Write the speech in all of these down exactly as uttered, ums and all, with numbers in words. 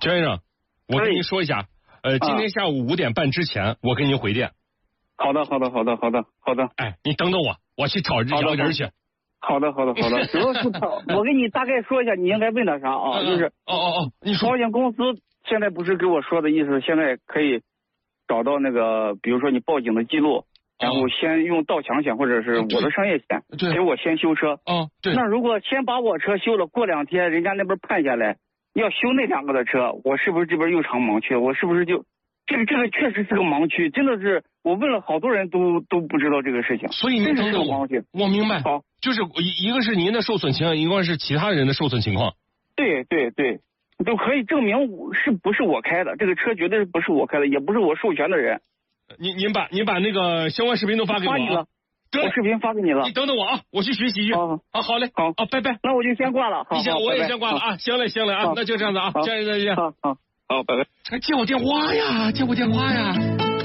焦先生，我跟您说一下，呃，今天下午五点半之前，我给您回电。 好的，好的，好的，好的，好的。 哎，你等等我，我去找找人去。 好的，好的，好的。主要是他，我给你大概说一下，你应该问他啥啊？ 嗯、 就是哦哦哦，你说保险公司现在不是给我说的意思，现在可以找到那个，比如说你报警的记录，然后先用盗抢险或者是我的商业险， 对， 给我先修车。 哦，对。 那如果先把我车修了，过两天人家那边判下来要修那两个的车，我是不是这边又成盲区？我是不是就？这个这个确实是个盲区，真的是我问了好多人都都不知道这个事情。 所以您等等我，我明白。 好， 就是一一个是您的受损情况，一个是其他人的受损情况。 对对对，都可以证明是不是我开的，这个车绝对是不是我开的，也不是我授权的人。 您您把您把那个相关视频都发给我。 发你了，我视频发给你了。 你等等我啊，我去学习去。 啊， 啊，好嘞， 好啊，拜拜。 那我就先挂了。 你先，我也先挂了啊。行嘞，行嘞啊，那就这样子啊，家人再见。 好好。好，拜拜。 接我电话呀，接我电话呀。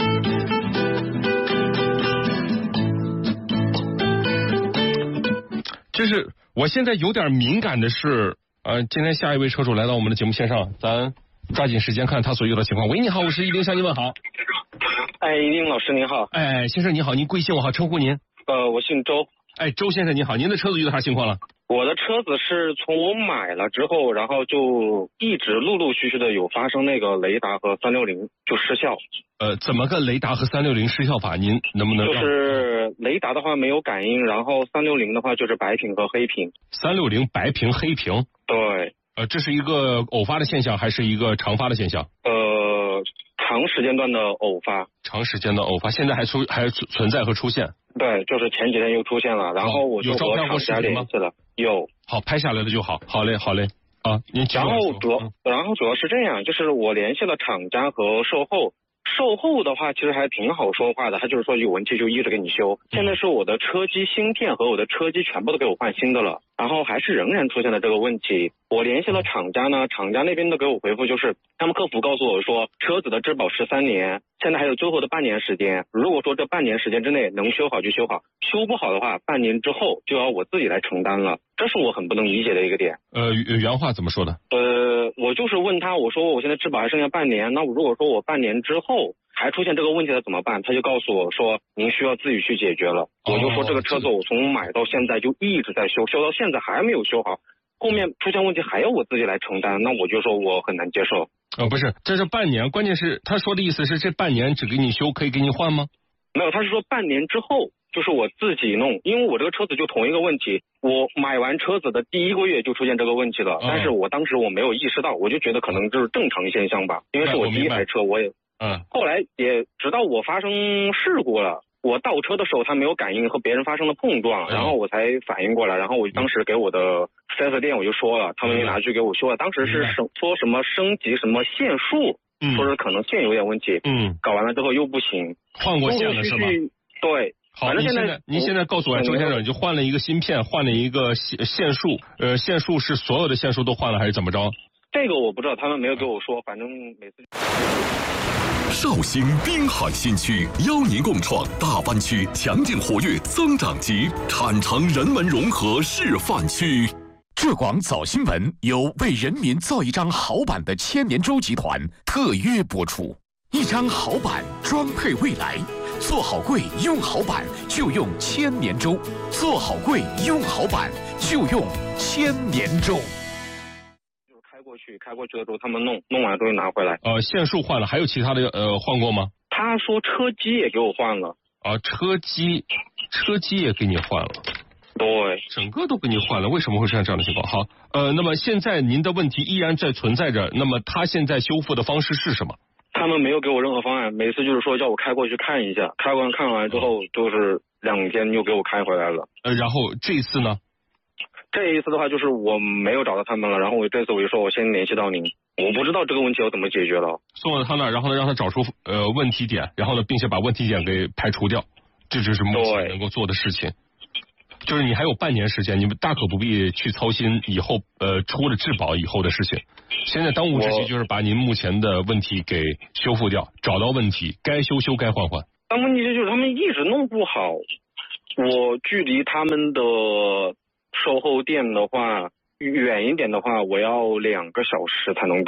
就是我现在有点敏感的是，呃，今天下一位车主来到我们的节目线上，咱抓紧时间看他所遇到的情况。喂，你好，我是一零向您问好。 哎，一零老师您好。 哎，先生你好，您贵姓？我好称呼您。 呃，我姓周。 哎，周先生你好，您的车子遇到啥情况了？ 我的车子是从我买了之后，然后就一直陆陆续续的有发生那个雷达和三六零就失效。 呃，怎么个雷达和三六零失效法？您能不能？ 就是雷达的话没有感应，然后三六零的话就是白屏和黑屏。 三六零白屏黑屏。 对。 呃，这是一个偶发的现象还是一个常发的现象？ 呃，长时间段的偶发。 长时间的偶发，现在还出还存在和出现？ 对，就是前几天又出现了，然后我就和厂家联系了。有， 好，拍下来了就好。好嘞，好嘞。啊，您然后主要，嗯、然后主要是这样，就是我联系了厂家和售后。售后的话其实还挺好说话的，他就是说有问题就一直给你修。现在是我的车机芯片和我的车机全部都给我换新的了，然后还是仍然出现了这个问题。我联系了厂家呢，厂家那边的给我回复就是，他们客服告诉我说，车子的质保十三年，现在还有最后的半年时间。如果说这半年时间之内能修好就修好，修不好的话，半年之后就要我自己来承担了。这是我很不能理解的一个点。 呃，原话怎么说的？ 呃，我就是问他，我说我现在质保还剩下半年，那我如果说我半年之后还出现这个问题了怎么办？他就告诉我说，您需要自己去解决了。哦、我就说这个车子我从买到现在就一直在修，修到现在还没有修好，后面出现问题还要我自己来承担，那我就说我很难接受。 呃，不是，这是半年，关键是他说的意思是这半年只给你修，可以给你换吗？ 没有，他是说半年之后就是我自己弄，因为我这个车子就同一个问题，我买完车子的第一个月就出现这个问题了，嗯、但是我当时我没有意识到，我就觉得可能就是正常现象吧，因为是我第一台车，我也嗯， 后来也直到我发生事故了，我倒车的时候它没有感应，和别人发生了碰撞，然后我才反应过来，然后我当时给我的四 S 店我就说了，他们就拿去给我修了，当时是说什么升级什么线数，嗯、说是可能线有点问题，嗯，搞完了之后又不行， 换过线了是吧？ 对。 好，您现在您现在告诉我，周先生，你就换了一个芯片，换了一个线线束，呃，线束是所有的线束都换了还是怎么着？ 这个我不知道，他们没有给我说，反正每次。 绍兴滨海新区邀您共创大湾区强劲活跃增长极产城人文融合示范区。 浙广早新闻由为人民造一张好版的千年舟集团特约播出，一张好版装配未来。做好柜用好板就用千年舟，做好柜用好板就用千年舟。 就是开过去，开过去的时候他们弄弄完之后拿回来。 呃，线束换了，还有其他的呃换过吗？ 他说车机也给我换了。 啊，车机，车机也给你换了。 对， 整个都给你换了，为什么会出现这样的情况？好，呃，那么现在您的问题依然在存在着，那么他现在修复的方式是什么？ 他们没有给我任何方案，每次就是说叫我开过去看一下，开完看完之后就是两天又给我开回来了。 呃，然后这一次呢？ 这一次的话就是我没有找到他们了，然后我这次我就说我先联系到您，我不知道这个问题要怎么解决了。 送到他那儿，然后呢让他找出呃问题点，然后呢并且把问题点给排除掉，这就是目前能够做的事情。就是你还有半年时间，你们大可不必去操心以后呃出了质保以后的事情。现在当务之急就是把您目前的问题给修复掉，找到问题，该修修，该换换。 但问题就是他们一直弄不好，我距离他们的售后店的话远一点的话，我要两个小时才能到。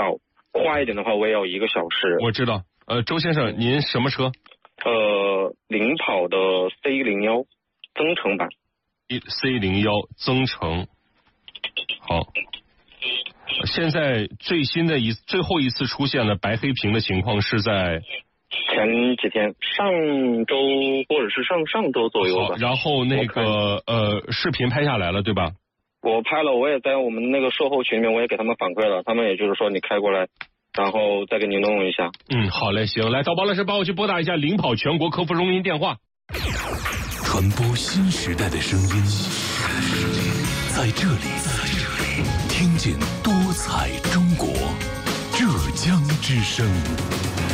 快一点的话，我也要一个小时。 我知道。呃，周先生，您什么车？ 呃，领跑的 C 零一增程版。 C 零一增程。好。现在最新的一最后一次出现了白黑屏的情况是在前几天，上周或者是上上周左右吧。 然后那个呃，视频拍下来了，对吧？ 我拍了，我也在我们那个售后群里面，我也给他们反馈了，他们也就是说你开过来，然后再给你弄一下。 嗯，好嘞，行，来，导播老师帮我去拨打一下领跑全国客服中心电话。 传播新时代的声音，在这里，在这里听见多彩中国，浙江之声。